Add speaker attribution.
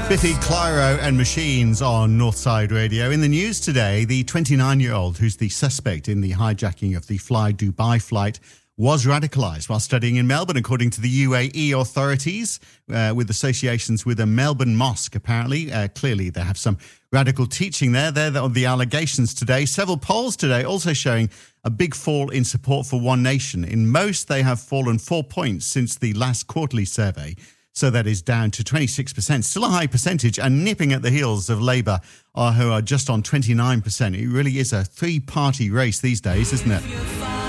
Speaker 1: Biffy Clyro and Machines on Northside Radio. In the news today, the 29-year-old who's the suspect in the hijacking of the Fly Dubai flight was radicalised while studying in Melbourne, according to the UAE authorities, with associations with a Melbourne mosque, apparently. Clearly, they have some radical teaching there. They're the allegations today. Several polls today also showing a big fall in support for One Nation. In most, they have fallen 4 points since the last quarterly survey. So that is down to 26%, still a high percentage, and nipping at the heels of Labour, who are just on 29%. It really is a three-party race these days, isn't it?